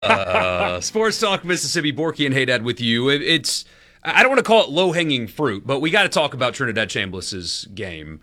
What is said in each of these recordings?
Sports Talk Mississippi, Borky and Haydad with you. It's I don't want to call it low-hanging fruit, but we got to talk about Trinidad Chambliss's game.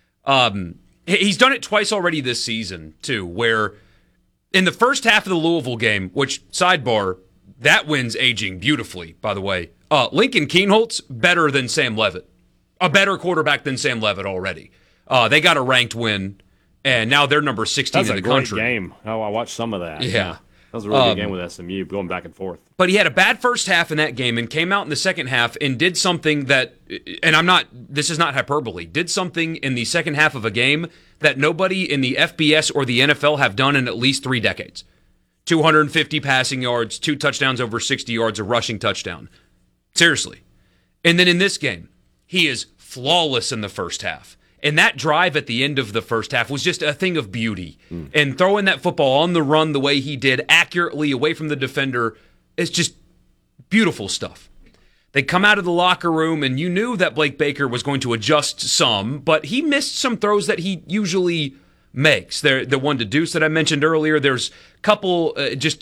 He's done it twice already this season, too, where in the first half of the Louisville game, which, sidebar, that win's aging beautifully, by the way. Lincoln Kienholtz better than Sam Levitt. A better quarterback than Sam Levitt already. They got a ranked win, and now they're number 16 in the country. That's a great game. Oh, I watched some of that. Yeah. That was a really good game with SMU, going back and forth. But he had a bad first half in that game and came out in the second half and did something that, and this is not hyperbole, did something in the second half of a game that nobody in the FBS or the NFL have done in at least 3 decades. 250 passing yards, 2 touchdowns over 60 yards, a rushing touchdown. Seriously. And then in this game, he is flawless in the first half. And that drive at the end of the first half was just a thing of beauty. And throwing that football on the run the way he did, accurately away from the defender, is just beautiful stuff. They come out of the locker room, and you knew that Blake Baker was going to adjust some, but he missed some throws that he usually makes. The one to Deuce that I mentioned earlier, there's a couple,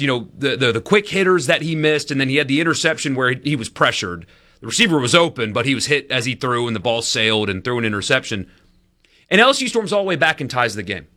the quick hitters that he missed, and then he had the interception where he was pressured. The receiver was open, but he was hit as he threw, and the ball sailed and threw an interception. And LSU storms all the way back and ties the game.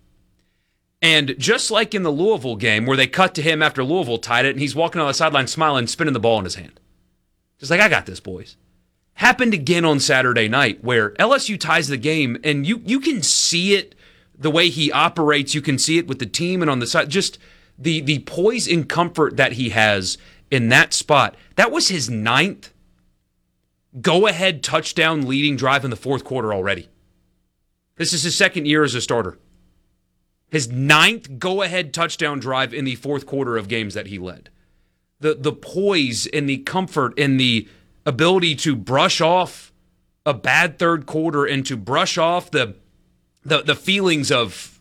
And just like in the Louisville game, where they cut to him after Louisville tied it, and he's walking on the sideline smiling, spinning the ball in his hand. Just like, I got this, boys. Happened again on Saturday night, where LSU ties the game, and you can see it the way he operates. You can see it with the team and on the side. Just the poise and comfort that he has in that spot. That was his 9th go-ahead touchdown leading drive in the fourth quarter already. This is his 2nd year as a starter. His 9th go-ahead touchdown drive in the fourth quarter of games that he led. The poise and the comfort and the ability to brush off a bad third quarter and to brush off the feelings of,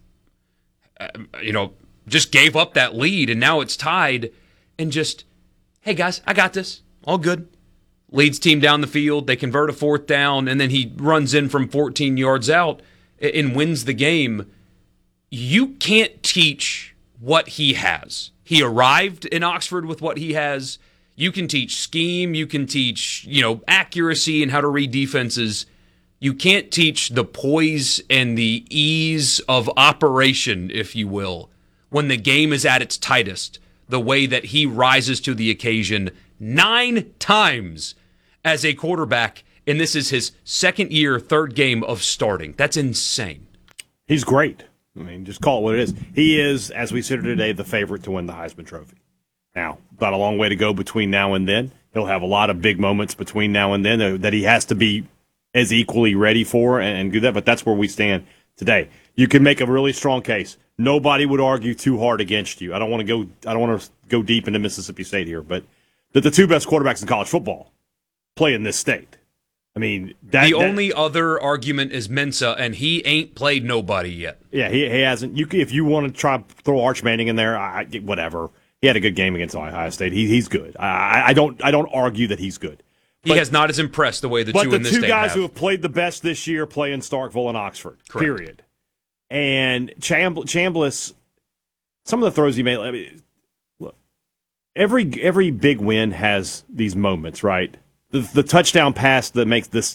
just gave up that lead and now it's tied and just, hey guys, I got this. All good. Leads team down the field. They convert a 4th down and then he runs in from 14 yards out and wins the game. You can't teach what he has. He arrived in Oxford with what he has. You can teach scheme. You can teach, accuracy and how to read defenses. You can't teach the poise and the ease of operation, if you will, when the game is at its tightest, the way that he rises to the occasion 9 times as a quarterback, and this is his 2nd year, 3rd game of starting. That's insane. He's great. I mean, just call it what it is. He is, as we sit here today, the favorite to win the Heisman Trophy. Now, got a long way to go between now and then. He'll have a lot of big moments between now and then that he has to be as equally ready for and do that, but that's where we stand today. You can make a really strong case. Nobody would argue too hard against you. I don't want to go deep into Mississippi State here, but that the 2 best quarterbacks in college football play in this state. I mean, the only other argument is Mensa, and he ain't played nobody yet. Yeah, he hasn't. If you want to try to throw Arch Manning in there, whatever. He had a good game against Ohio State. He's good. I don't argue that he's good. He has not as impressed the way the two in this state have. But the 2 guys who have played the best this year play in Starkville and Oxford. Correct. Period. And Chambliss, some of the throws he made. I mean, look, every big win has these moments, right? The touchdown pass that makes it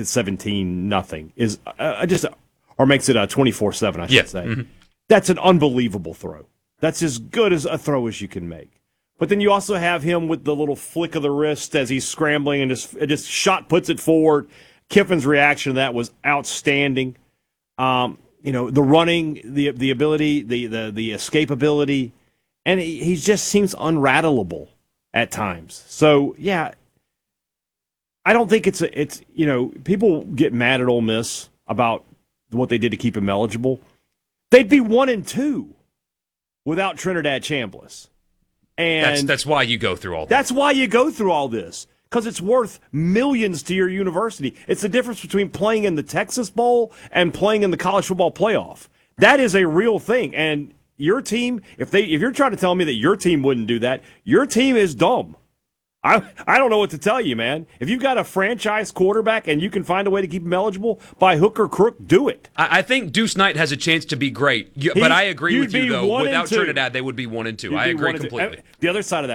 17-0 is makes it 24-7. I should say. Mm-hmm. That's an unbelievable throw. That's as good as a throw as you can make. But then you also have him with the little flick of the wrist as he's scrambling and just shot puts it forward. Kiffin's reaction to that was outstanding. The running, the ability, the escapability, and he just seems unrattleable at times. So yeah, I don't think it's people get mad at Ole Miss about what they did to keep him eligible. They'd be 1-2 without Trinidad Chambliss. And that's why you go through all this. That's why you go through all this, because it's worth millions to your university. It's the difference between playing in the Texas Bowl and playing in the college football playoff. That is a real thing. And your team, if you're trying to tell me that your team wouldn't do that, your team is dumb. I don't know what to tell you, man. If you've got a franchise quarterback and you can find a way to keep him eligible by hook or crook, do it. I think Deuce Knight has a chance to be great, but I agree with you, though. Without Trinidad, they would be 1-2. I agree completely. The other side of that